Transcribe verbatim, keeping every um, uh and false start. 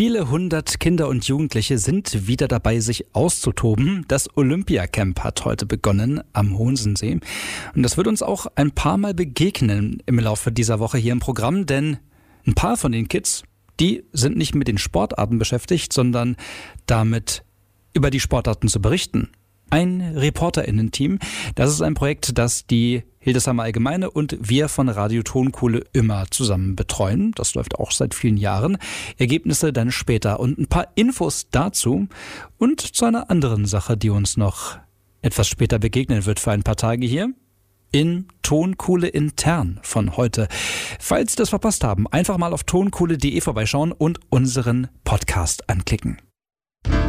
Viele hundert Kinder und Jugendliche sind wieder dabei, sich auszutoben. Das Olympiacamp hat heute begonnen am Hohensensee. Und das wird uns auch ein paar Mal begegnen im Laufe dieser Woche hier im Programm, denn ein paar von den Kids, die sind nicht mit den Sportarten beschäftigt, sondern damit, über die Sportarten zu berichten. Ein ReporterInnen-Team, das ist ein Projekt, das die Hildesheimer Allgemeine und wir von Radio Tonkuhle immer zusammen betreuen. Das läuft auch seit vielen Jahren. Ergebnisse dann später und ein paar Infos dazu und zu einer anderen Sache, die uns noch etwas später begegnen wird für ein paar Tage hier in Tonkuhle intern von heute. Falls Sie das verpasst haben, einfach mal auf tonkuhle punkt de vorbeischauen und unseren Podcast anklicken.